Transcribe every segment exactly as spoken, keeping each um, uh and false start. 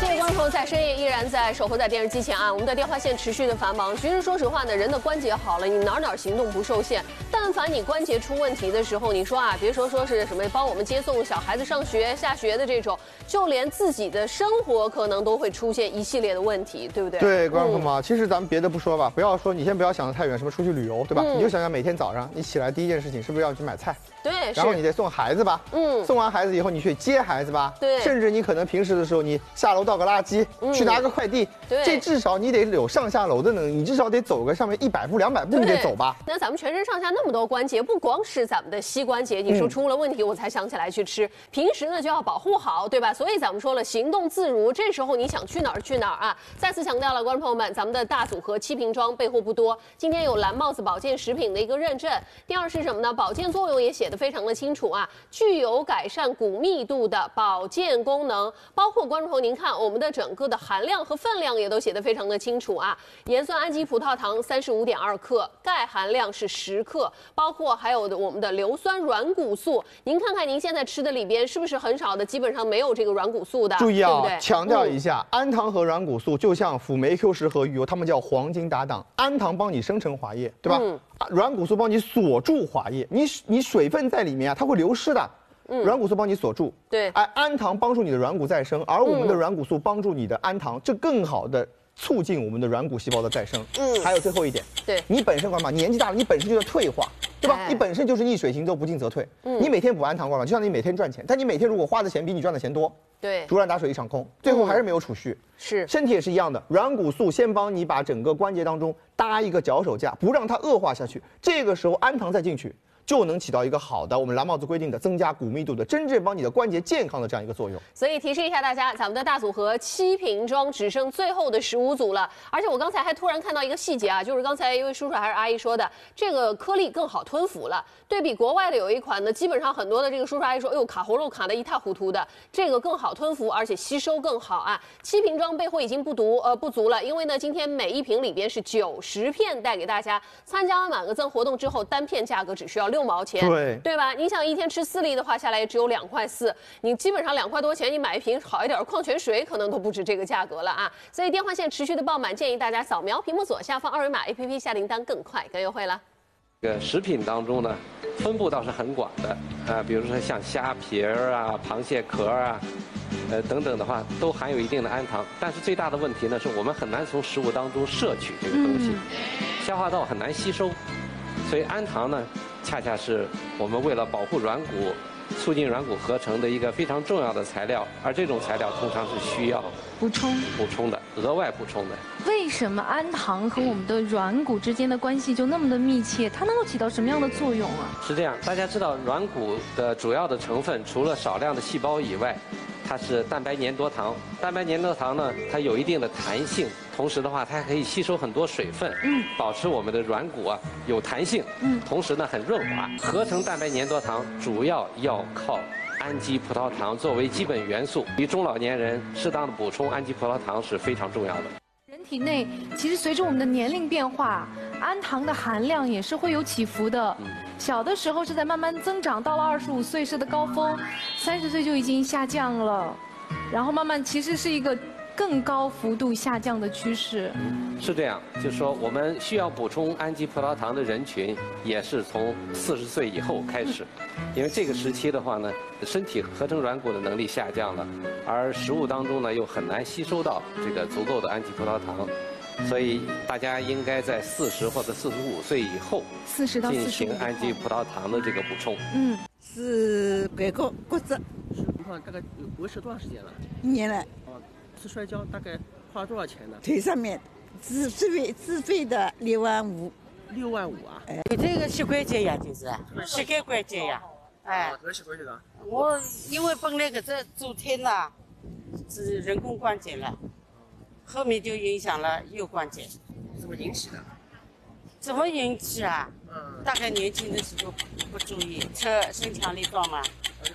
谢谢观众在深夜依然在守候在电视机前啊，我们的电话线持续的繁忙。其实说实话呢，人的关节好了，你哪哪行动不受限。但凡你关节出问题的时候，你说啊，别说说是什么帮我们接送小孩子上学、下学的这种，就连自己的生活可能都会出现一系列的问题，对不对？ 对，观众朋友们，嗯、其实咱们别的不说吧，不要说你先不要想得太远，什么出去旅游，对吧？嗯、你就想想每天早上你起来第一件事情是不是要去买菜？ 对， 然后你得送孩子吧，嗯，送完孩子以后你去接孩子吧， 对， 甚至你可能平时的时候你下楼倒个垃圾，嗯、去拿个快递， 对， 这至少你得有上下楼的能力，你至少得走个上面一百步、两百步你得走吧。 那咱们全身上下那么多关节，不光是咱们的膝关节，你说出了问题我才想起来去吃，嗯、平时呢就要保护好，对吧？所以咱们说了，行动自如，这时候你想去哪儿去哪儿啊！再次强调了，观众朋友们，咱们的大组合七瓶装备货不多，今天有蓝帽子保健食品的一个认证。第二是什么呢？保健作用也写得非常的清楚。啊，具有改善骨密度的保健功能，包括观众朋友，您看我们的整个的含量和分量也都写得非常的清楚啊。盐酸氨基葡萄糖三十五点二克，钙含量是十克，包括还有的我们的硫酸软骨素。您看看您现在吃的里边是不是很少的，基本上没有这个软骨素的？ 注意啊， 对不对？ 强调一下，嗯、氨糖和软骨素就像辅酶 Q 十和鱼油，它们叫黄金搭档。氨糖帮你生成滑液，对吧？嗯、软骨素帮你锁住滑液，你你水分在里面啊，它会流失的。嗯，软骨素帮你锁住， 对， 哎，氨糖帮助你的软骨再生，而我们的软骨素帮助你的氨糖，这更好的促进我们的软骨细胞的再生。嗯，还有最后一点， 对， 你本身干嘛？年纪大了，你本身就要退化，对吧？哎、你本身就是逆水行舟，不进则退。嗯，你每天补氨糖干嘛？就像你每天赚钱，但你每天如果花的钱比你赚的钱多， 对， 竹篮打水一场空，最后还是没有储蓄。嗯、 是， 身体也是一样的，软骨素先帮你把整个关节当中搭一个脚手架，不让它恶化下去。这个时候氨糖再进去，就能起到一个好的我们蓝帽子规定的增加骨密度的，真正帮你的关节健康的这样一个作用。 所以提示一下大家，咱们的大组合七瓶装只剩最后的十五组了。而且我刚才还突然看到一个细节啊，就是刚才一位叔叔还是阿姨说的，这个颗粒更好吞服了。对比国外的有一款呢，基本上很多的这个叔叔阿姨说，哎呦卡喉咙卡得一塌糊涂的，这个更好吞服，而且吸收更好啊。七瓶装备货已经不足呃不足了，因为呢今天每一瓶里边是九十片带给大家，参加完满额赠活动之后，单片价格只需要六毛钱， 对对吧？你想一天吃四粒的话，下来也只有两块四，你基本上两块多钱，你买一瓶好一点的矿泉水，可能都不止这个价格了啊！所以电话线持续的爆满，建议大家扫描屏幕左下方二维码 A P P 下订单更快更优惠了。 这个食品当中呢，分布倒是很广的啊，比如说像虾皮儿啊、螃蟹壳啊，呃等等的话，都含有一定的氨糖。但是最大的问题呢，是我们很难从食物当中摄取这个东西，消化道很难吸收。所以氨糖呢，恰恰是我们为了保护软骨、促进软骨合成的一个非常重要的材料，而这种材料通常是需要补充补充的，额外补充的。 为什么氨糖和我们的软骨之间的关系就那么的密切？它能够起到什么样的作用啊？ 是这样，大家知道软骨的主要的成分，除了少量的细胞以外，它是蛋白粘多糖。蛋白粘多糖呢，它有一定的弹性。同时的话，它还可以吸收很多水分，嗯，保持我们的软骨啊有弹性，嗯，同时呢很润滑。合成蛋白粘多糖主要要靠氨基葡萄糖作为基本元素，对中老年人适当的补充氨基葡萄糖是非常重要的。 人体内其实随着我们的年龄变化，氨糖的含量也是会有起伏的。嗯、小的时候是在慢慢增长，到了二十五岁是的高峰，三十岁就已经下降了，然后慢慢其实是一个更高幅度下降的趋势。 是这样，就是说我们需要补充氨基葡萄糖的人群，也是从四十岁以后开始，因为这个时期的话呢，身体合成软骨的能力下降了，而食物当中呢又很难吸收到这个足够的氨基葡萄糖，所以大家应该在四十或者四十五岁以后四十到进行氨基葡萄糖的这个补充。 嗯， 是拐个骨折， 是你看大概维持多长时间了？ 一年了。 哦，是摔跤大概花了多少钱呢？ 腿上面自自费自费的六万五。 六万五啊？ 哎， 这个膝关节呀，就是膝盖关节呀。哎， 怎么膝关节的？ 我因为本来个这昨天呐是人工关节了，后面就影响了右关节。 怎么引起的？ 怎么引起啊？ 嗯， 大概年轻的时候不注意，车身强力壮嘛。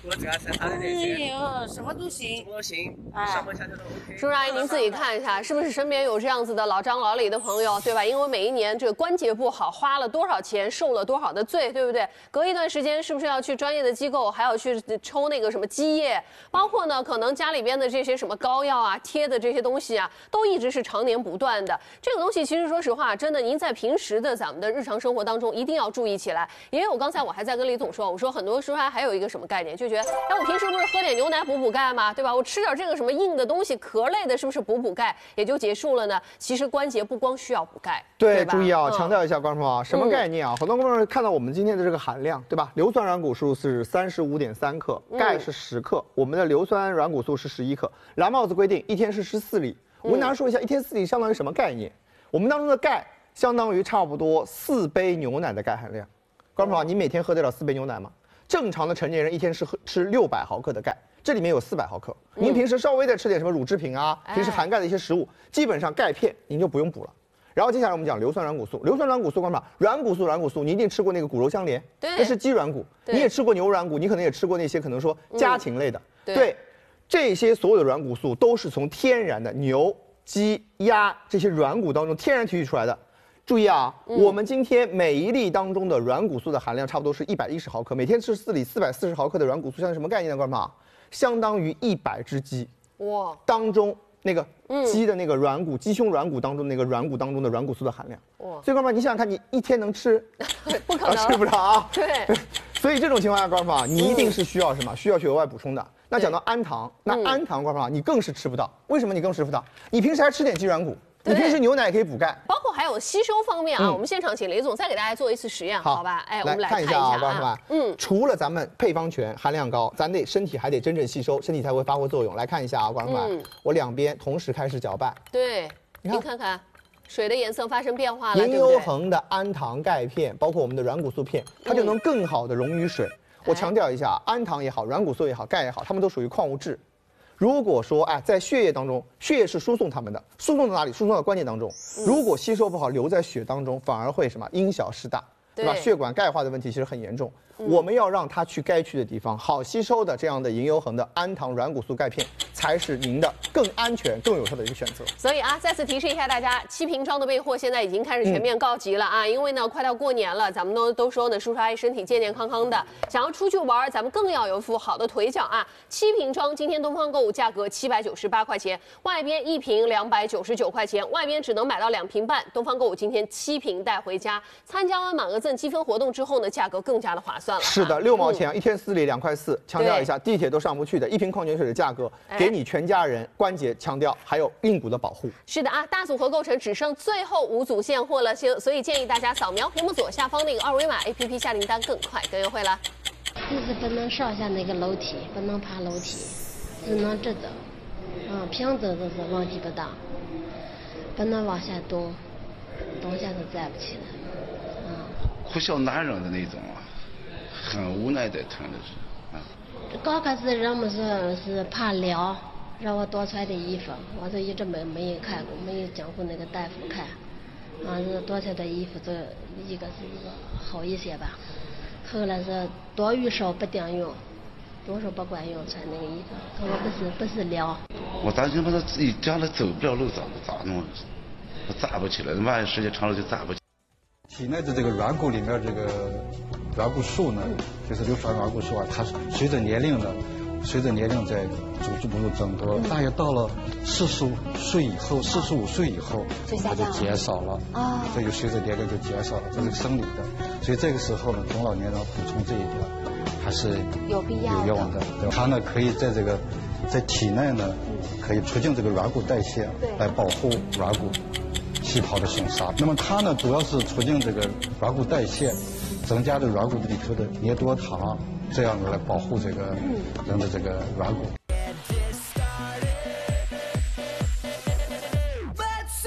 除了这个三叉的这哎些， 呦，什么都行什。么都行， 哎上班下课都 OK。 叔叔阿姨，您自己看一下，是不是身边有这样子的老张老李的朋友，对吧？因为每一年这个关节不好，花了多少钱，受了多少的罪，对不对？隔一段时间是不是要去专业的机构，还要去抽那个什么积液？包括呢，可能家里边的这些什么膏药啊、贴的这些东西啊，都一直是常年不断的。这个东西其实说实话，真的，您在平时的咱们的日常生活当中一定要注意起来。也有刚才我还在跟李总说，我说很多叔叔还还有一个什么概念，就觉得，哎，我平时不是喝点牛奶补补钙吗？对吧？我吃点这个什么硬的东西、壳类的，是不是补补钙也就结束了呢？其实关节不光需要补钙， 对， 吧注意啊， 嗯强调一下，观众朋友啊，什么概念啊？很多观众看到我们今天的这个含量，对吧？硫酸软骨素是三十五点三克，钙是十克，我们的硫酸软骨素是十一克。蓝帽子规定一天是十四粒。我跟大家说一下，一天四粒相当于什么概念？我们当中的钙相当于差不多四杯牛奶的钙含量。观众朋友，你每天喝得了四杯牛奶吗？正常的成年人一天是喝吃六百毫克的钙，这里面有四百毫克。您平时稍微再吃点什么乳制品啊，平时含钙的一些食物，基本上钙片您就不用补了。然后接下来我们讲硫酸软骨素，硫酸软骨素，观众朋友，软骨素软骨素，你一定吃过那个骨肉相连， 对那是鸡软骨， 对你也吃过牛软骨，你可能也吃过那些可能说家禽类的， 对对，这些所有的软骨素都是从天然的牛、鸡、鸭这些软骨当中天然提取出来的。注意啊， 嗯我们今天每一粒当中的软骨素的含量差不多是一百一十毫克，每天吃四粒，四百四十毫克的软骨素，相当于什么概念呢？观众朋友，相当于一百只鸡哇， 当中那个嗯鸡的那个软骨，鸡胸软骨当中那个软骨当中的软骨素的含量。 哇所以，观众朋友，你想想看，你一天能吃？ 不可啊，吃不能， 了啊。 对， 所以这种情况下，观众朋友，你一定是需要什么？需要去额外补充的。那讲到氨糖，那嗯氨糖，观众朋友，你更是吃不到。为什么你更吃不到？你平时还吃点鸡软骨， 对你平时牛奶也可以补钙。 包括还有吸收方面啊， 嗯我们现场请雷总再给大家做一次实验，好吧？哎，我们来看看一下啊，观众朋友啊，，嗯， 除了咱们配方全含量高，咱得身体还得真正吸收，身体才会发挥作用。来看一下啊，观众朋友嗯， 我两边同时开始搅拌， 对， 你看您看看，水的颜色发生变化了， 银优对不对？ 恒的氨糖钙片，包括我们的软骨素片，它就能更好的溶于水。我强调一下，氨糖也好，软骨素也好，钙也好，它们都属于矿物质。如果说哎，在血液当中，血液是输送它们的，输送到哪里？输送到关节当中。如果吸收不好，留在血当中，反而会什么因小失大，对吧？ 对血管钙化的问题其实很严重。我们要让它去该去的地方，好吸收的这样的银优恒的氨糖软骨素钙片，才是您的更安全、更有效的一个选择。 所以啊，再次提示一下大家，七瓶装的备货现在已经开始全面告急了啊！因为呢，快到过年了，咱们都都说呢，叔叔阿姨身体健健康康的，想要出去玩，咱们更要有一副好的腿脚啊！七瓶装，今天东方购物价格七百九十八块钱，外边一瓶两百九十九块钱，外边只能买到两瓶半，东方购物今天七瓶带回家。参加完满额赠积分活动之后呢，价格更加的划算了啊。 是的，六毛钱、一天四粒两块四，强调一下，地铁都上不去的一瓶矿泉水的价格， 哎给你全家人关节强调还有硬骨的保护。 是的啊，大组合购成只剩最后五组现货了，所所以建议大家扫描屏幕左下方那个二维码 A P P 下订单更快更优惠了。 就是不能上下那个楼梯，不能爬楼梯，只能直走。嗯，平走就是问题不大，不能往下动，动下就站不起来。嗯， 哭笑难忍的那种啊，很无奈的疼的是啊。 刚开始人们说是怕凉，让我多穿点衣服，我就一直没没人看过，没有讲过那个大夫看，啊，是多穿点衣服，这一个是一个好一些吧。后来是多与少不顶用，多少不管用，穿那个衣服，他说不是不是凉。 我担心把他自己将来走不了路咋咋弄？我站不起来，万一时间长了就站不起来。 体内的这个软骨里面这个软骨素呢，就是硫酸软骨素啊，它随着年龄呢，随着年龄在逐步步增多，大约到了四十五岁以后，四十五岁以后，它就减少了啊，这就随着年龄就减少了，这是生理的，所以这个时候呢，中老年人补充这一点还是有必要有用的。它呢可以在这个在体内呢，可以促进这个软骨代谢，来保护软骨细胞的生杀。那么它呢，主要是促进这个软骨代谢，增加这软骨里头的黏多糖，这样来保护这个人的这个软骨。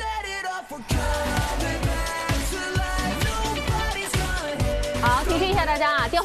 好，提示一下大家啊，电话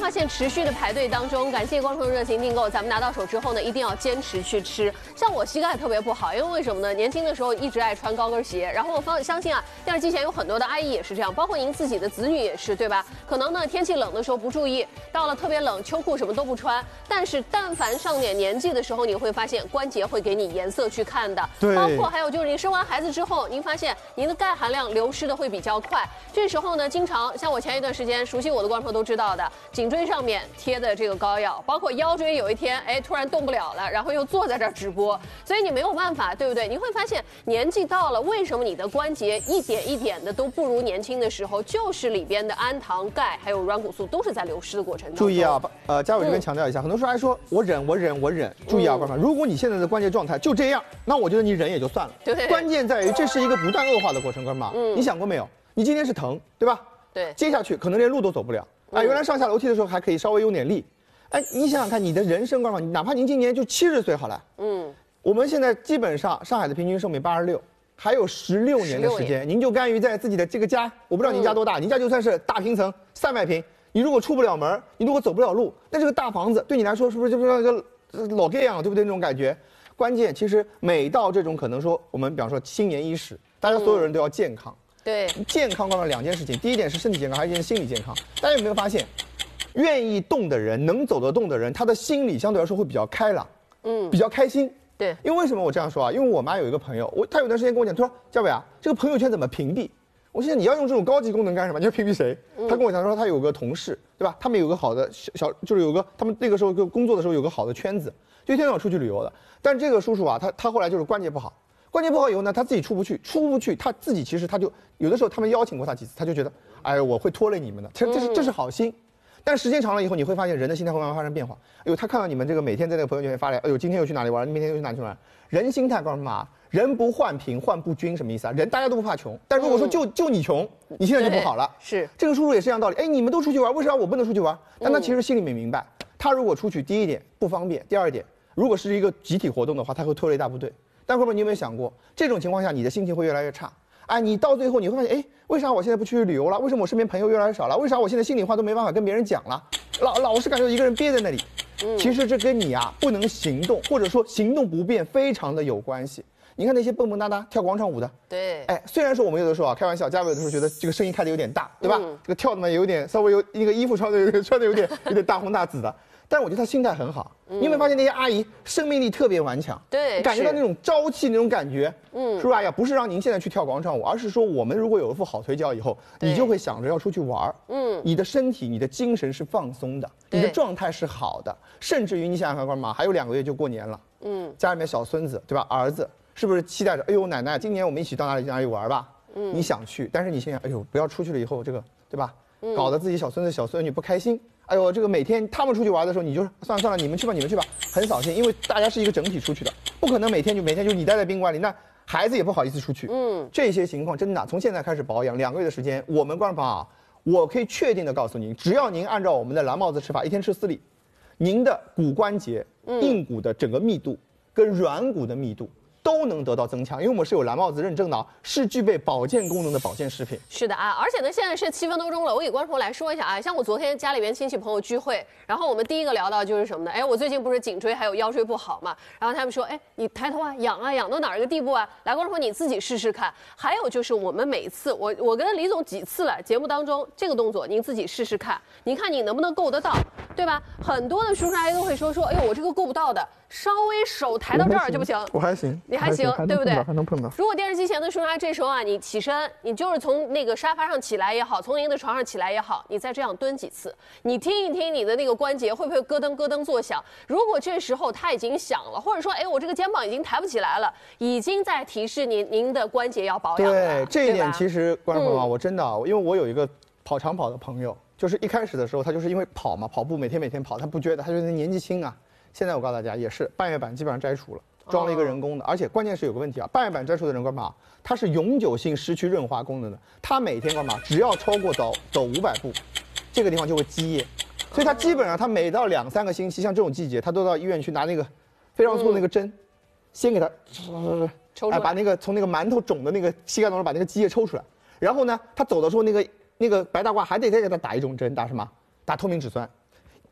发现持续的排队当中，感谢观众热情订购，咱们拿到手之后呢，一定要坚持去吃。像我膝盖特别不好，因为为什么呢？年轻的时候一直爱穿高跟鞋，然后我方相信啊，电视机前有很多的阿姨也是这样，包括您自己的子女也是，对吧？可能呢天气冷的时候不注意，到了特别冷，秋裤什么都不穿，但是但凡上点年纪的时候，你会发现关节会给你颜色去看的。 对， 包括还有就是你生完孩子之后，您发现您的钙含量流失的会比较快，这时候呢，经常像我前一段时间熟悉我的观众朋友都知道的，颈椎上面贴的这个膏药，包括腰椎有一天哎突然动不了了，然后又坐在这儿直播，所以你没有办法，对不对？你会发现年纪到了，为什么你的关节一点一点的都不如年轻的时候？就是里边的氨糖、钙还有软骨素都是在流失的过程当中。 注意啊，呃，嘉伟这边强调一下，嗯、很多时候还说我忍我忍我忍，注意啊，观众、嗯，如果你现在的关节状态就这样，那我觉得你忍也就算了。 对， 关键在于这是一个不断恶化的过程，观众们，嗯，你想过没有？你今天是疼，对吧？ 对， 接下去可能连路都走不了。啊，原来上下楼梯的时候还可以稍微用点力，哎，你想想看，你的人生观众，哪怕您今年就七十岁好了，嗯，我们现在基本上上海的平均寿命八十六。还有十六年的时间，您就甘于在自己的这个家，我不知道您家多大，嗯、您家就算是大平层三百平，你如果出不了门，你如果走不了路，那这个大房子对你来说是不是就像一个老盖一样，对不对？那种感觉。关键其实每到这种可能说，我们比方说新年伊始，大家所有人都要健康。嗯、 对， 健康关了两件事情，第一点是身体健康，还有一件是心理健康。大家有没有发现，愿意动的人，能走得动的人，他的心理相对来说会比较开朗，嗯，比较开心。 对， 因为为什么我这样说啊？因为我妈有一个朋友，我她有段时间跟我讲，她说：“嘉伟啊，这个朋友圈怎么屏蔽？”我现在你要用这种高级功能干什么？你要屏蔽谁？嗯、她跟我讲说，她有个同事，对吧？他们有个好的小小，就是有个他们那个时候就工作的时候有个好的圈子，就一天到晚出去旅游的。但这个叔叔啊，他他后来就是关节不好，关节不好以后呢，他自己出不去，出不去，他自己其实他就有的时候他们邀请过他几次，他就觉得，哎，我会拖累你们的，这这是这是好心。但时间长了以后，你会发现人的心态会慢慢发生变化。哎呦，他看到你们这个每天在那个朋友圈发来，哎呦，今天又去哪里玩，明天又去哪里玩？人心态告诉嘛，人不患贫，患不均，什么意思啊？人大家都不怕穷，但如果说就、嗯、就你穷，你现在就不好了。 是这个叔叔也是一样道理。哎，你们都出去玩，为啥我不能出去玩？但他其实心里面明白，他如果出去，第一点不方便，第二点，如果是一个集体活动的话，他会拖累大部队。但后面你有没有想过，这种情况下你的心情会越来越差？哎，你到最后你会发现，哎，为啥我现在不去旅游了？为什么我身边朋友越来越少了？为啥我现在心里话都没办法跟别人讲了？老老是感觉一个人憋在那里。嗯，其实这跟你啊不能行动，或者说行动不便非常的有关系。你看那些蹦蹦哒哒跳广场舞的， 对， 哎，虽然说我们有的时候啊开玩笑，嘉伟有的时候觉得这个声音开的有点大，对吧？嗯、这个跳的嘛有点稍微有那个衣服穿的有点穿的有点有点大红大紫的。但我觉得他心态很好，嗯、你有没有发现那些阿姨生命力特别顽强？ 对， 感觉到那种朝气那种感觉，嗯，是吧？呀，不是让您现在去跳广场舞，而是说我们如果有一副好腿脚以后，你就会想着要出去玩，嗯，你的身体、你的精神是放松的，你的状态是好的，甚至于你想想看，干嘛？还有两个月就过年了，嗯，家里面小孙子对吧？儿子是不是期待着？哎呦，奶奶，今年我们一起到哪里哪里玩吧？嗯，你想去，但是你心想，哎呦，不要出去了以后这个对吧？嗯、搞得自己小孙子小孙女不开心。哎呦，这个每天他们出去玩的时候，你就算了算了，你们去吧，你们去吧，很扫兴，因为大家是一个整体出去的，不可能每天就每天就你待在宾馆里，那孩子也不好意思出去。嗯，这些情况真的从现在开始保养，两个月的时间，我们官方啊，我可以确定的告诉您，只要您按照我们的蓝帽子吃法，一天吃四粒，您的骨关节、硬骨的整个密度跟软骨的密度都能得到增强，因为我们是有蓝帽子认证的，是具备保健功能的保健食品。 是的啊，而且呢，现在是七分多钟了，我给观众朋友来说一下啊，像我昨天家里边亲戚朋友聚会，然后我们第一个聊到就是什么呢？哎，我最近不是颈椎还有腰椎不好嘛，然后他们说，哎，你抬头啊，痒啊，痒到哪儿个地步啊？来，观众朋友你自己试试看。还有就是我们每一次，我我跟李总几次了，节目当中这个动作您自己试试看，您看你能不能够得到，对吧？很多的叔叔阿姨都会说说，哎呦，我这个够不到的，稍微手抬到这儿就不行。 我还行。 你还行，对不对？ 还能碰到。 如果电视机前的叔叔阿姨这时候啊，你起身，你就是从那个沙发上起来也好，从您的床上起来也好，你再这样蹲几次，你听一听你的那个关节会不会咯噔咯噔作响？如果这时候它已经响了，或者说，哎，我这个肩膀已经抬不起来了，已经在提示您您的关节要保养了。 对，这一点其实观众朋友啊，我真的啊，因为我有一个跑长跑的朋友，就是一开始的时候他就是因为跑嘛，跑步每天每天跑，他不觉得，他觉得年纪轻啊。现在我告诉大家，也是半月板基本上摘除了。装了一个人工的，而且关键是有个问题啊，半月板摘除的人干嘛？它是永久性失去润滑功能的，它每天干嘛？只要超过走走五百步，这个地方就会积液，所以它基本上它每到两三个星期，像这种季节，它都到医院去拿那个非常粗的那个针，嗯、先给它抽出来，哎，把那个从那个馒头肿的那个膝盖当中把那个积液抽出来，然后呢，他走的时候那个那个白大褂还得再给他打一种针，打什么？打透明质酸。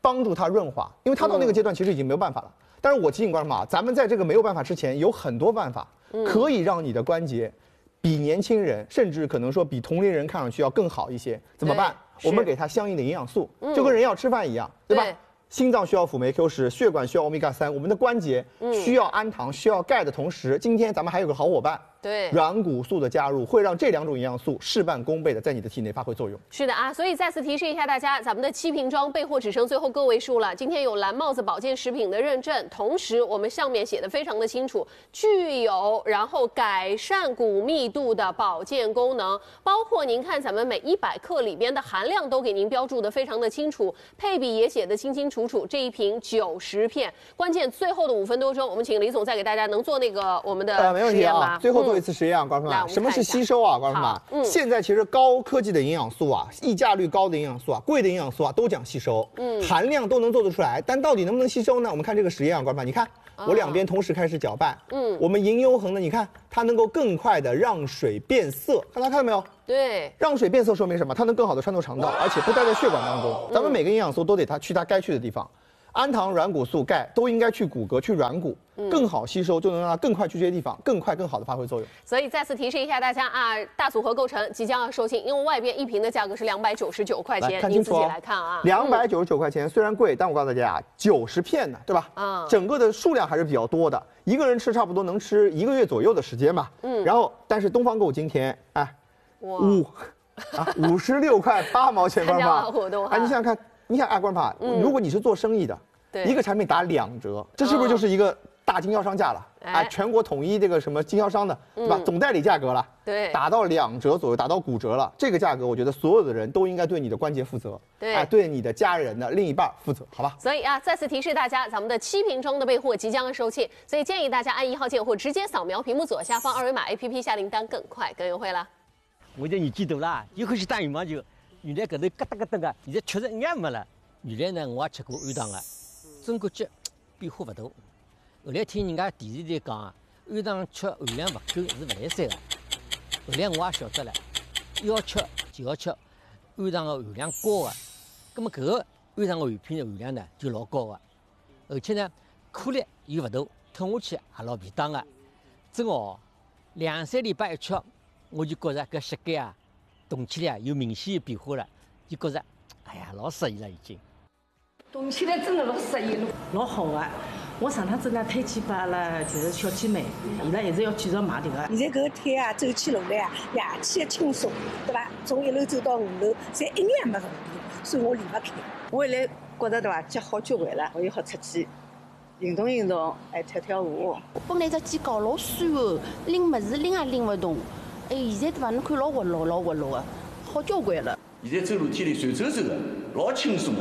帮助它润滑，因为它到那个阶段其实已经没有办法了。但是我提醒观众朋友，咱们在这个没有办法之前，有很多办法可以让你的关节比年轻人，甚至可能说比同龄人看上去要更好一些。怎么办？我们给它相应的营养素，就跟人要吃饭一样，对吧？心脏需要辅酶 Q 十，血管需要欧米伽三，我们的关节需要氨糖、需要钙的同时，今天咱们还有个好伙伴。 对， 软骨素的加入会让这两种营养素事半功倍的在你的体内发挥作用。 是的啊，所以再次提示一下大家，咱们的七瓶装备货只剩最后个位数了。今天有蓝帽子保健食品的认证，同时我们上面写的非常的清楚，具有然后改善骨密度的保健功能，包括您看咱们每一百克里边的含量都给您标注的非常的清楚，配比也写的清清楚楚。这一瓶九十片，关键最后的五分多钟，我们请李总再给大家能做那个我们的呃没问题啊，最后做一次实验啊，观众朋友，什么是吸收啊，观众朋友？嗯，现在其实高科技的营养素啊，溢价率高的营养素啊，贵的营养素啊，都讲吸收，嗯，含量都能做得出来，但到底能不能吸收呢？我们看这个实验啊，观众朋友，你看我两边同时开始搅拌，嗯，我们银优衡呢，你看它能够更快的让水变色，看大家看到没有？ 对， 让水变色说明什么？它能更好的穿透肠道，而且不待在血管当中。咱们每个营养素都得它去它该去的地方。氨糖、软骨素、钙都应该去骨骼、去软骨，更好吸收，就能让它更快去这些地方，更快、更好的发挥作用。 所以再次提示一下大家啊，大组合购成即将要售罄，因为外边一瓶的价格是两百九十九块钱，您自己来看啊。 两百九十九块钱虽然贵，但我告诉大家啊，九十片呢，对吧？啊，整个的数量还是比较多的，一个人吃差不多能吃一个月左右的时间嘛。嗯，然后但是东方购今天哎，五啊五十六块八毛钱，观众朋友，哎，你想想看。你想，哎，观众朋友，如果你是做生意的，一个产品打两折，这是不是就是一个大经销商价了？哎，全国统一这个什么经销商的，对吧？总代理价格了， 对， 打到两折左右，打到骨折了，这个价格，我觉得所有的人都应该对你的关节负责， 对， 哎，对你的家人的另一半负责，好吧？ 所以啊，再次提示大家，咱们的七瓶装的备货即将售罄，所以建议大家按一号键或直接扫描屏幕左下方二维码 A P P 下订单，更快更优惠了。 我这年纪大了，又欢喜打羽毛球，原来搿头咯哒咯哒个，现在确实一眼没了。原来呢，我也吃过氨糖的，真感觉变化不大。后来听人家电视台讲啊，氨糖吃含量不够是不来三的。后来我也晓得了，要吃就要吃氨糖的含量高的，那么搿个氨糖的含片的含量呢就老高的，而且呢颗粒又不大，吞下去也老便当的。真哦，两三礼拜一吃，我就觉着搿膝盖啊动起来有明显的变化了，就觉着哎呀老适意了已经。 动起来真的老适意，老好啊！我上趟子呢推荐拨阿拉就是小姐妹，伊拉一直要继续买迭个。 现在搿个腿啊，走起路来啊，夜气轻松，对伐？从一楼走到五楼，侪一眼没问题，所以我离不开。 我现在觉得对伐，脚好交关了，我又好出去运动运动，还跳跳舞。 本来只肩胛老酸哦，拎物事拎也拎不动，哎，现在对伐？侬看老活络，老活络的，好交关了。 现在走路天里随走走的，老轻松的。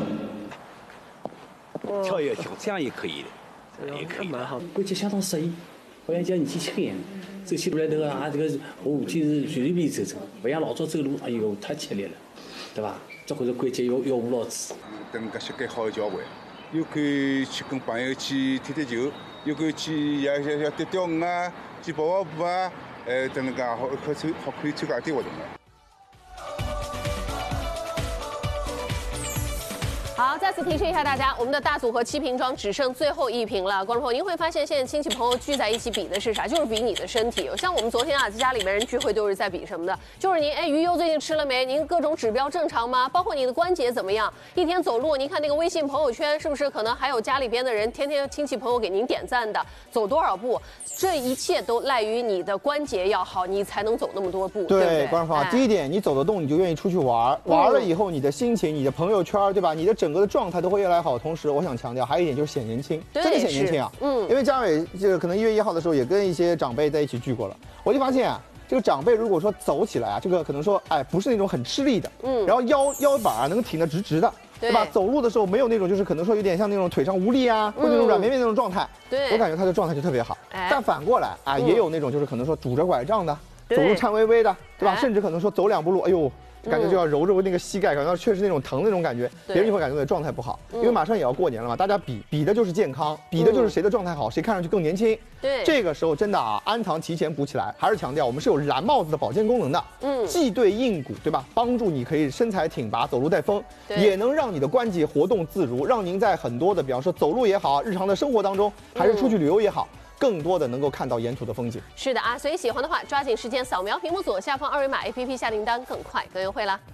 跳也跳，这样也可以的，也可以蛮好，关节相当适应，好像叫年纪轻一样，走起路来头啊，这个下天是随随便走走，不像老早走路，哎呦太吃力了，对吧？这会儿关节要要五老子。 等搿膝盖好交关，又可以去跟朋友去踢踢球，又可以去也也也钓钓鱼啊，去跑跑步啊，呃，等能介好可参好可以参加一点活动了。 好，再次提示一下大家，我们的大组合七瓶装只剩最后一瓶了。观众朋友，您会发现现在亲戚朋友聚在一起比的是啥？就是比你的身体。像我们昨天啊，在家里面人聚会都是在比什么的？就是您哎，鱼油最近吃了没？您各种指标正常吗？包括你的关节怎么样？一天走路，您看那个微信朋友圈是不是可能还有家里边的人天天亲戚朋友给您点赞的？走多少步？这一切都赖于你的关节要好，你才能走那么多步。对，对观众朋友，第一点，你走得动，你就愿意出去玩，玩了以后，你的心情、你的朋友圈，对吧？你的整个的状态都会越来越好。同时，我想强调还有一点就是显年轻，真的显年轻啊。嗯，因为姜伟这个可能一月一号的时候也跟一些长辈在一起聚过了，我就发现啊，这个长辈如果说走起来啊，这个可能说哎不是那种很吃力的，嗯，然后腰腰板啊能挺得直直的，对吧？走路的时候没有那种就是可能说有点像那种腿上无力啊，或者那种软绵绵那种状态，对，我感觉他的状态就特别好。但反过来啊，也有那种就是可能说拄着拐杖的，走路颤巍巍的，对吧？甚至可能说走两步路，哎呦。 感觉就要揉揉那个膝盖，感觉到确实那种疼的那种感觉，别人就会感觉到状态不好。因为马上也要过年了嘛，大家比比的就是健康，比的就是谁的状态好，谁看上去更年轻。 对， 这个时候真的啊，氨糖提前补起来，还是强调我们是有蓝帽子的保健功能的。嗯，既对硬骨对吧，帮助你可以身材挺拔，走路带风，也能让你的关节活动自如，让您在很多的比方说走路也好，日常的生活当中，还是出去旅游也好。更多的能够看到沿途的风景。 是的啊，所以喜欢的话，抓紧时间扫描屏幕左下方二维码 A P P 下订单，更快更优惠啦。